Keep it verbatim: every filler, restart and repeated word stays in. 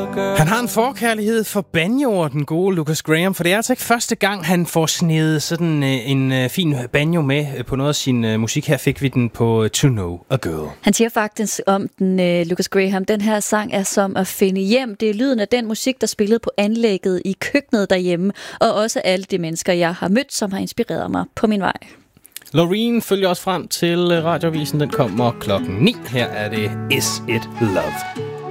Han har en forkærlighed for banjoer, den gode Lucas Graham, for det er altså ikke første gang, han får snedet sådan en uh, fin banjo med på noget af sin uh, musik. Her fik vi den på To Know a Girl. Han siger faktisk om den, uh, Lucas Graham, den her sang er som at finde hjem. Det er lyden af den musik, der spillede på anlægget i køkkenet derhjemme, og også alle de mennesker, jeg har mødt, som har inspireret mig på min vej. Loreen følger os frem til Radioavisen. Den kommer klokken ni. Her er det Is It Love.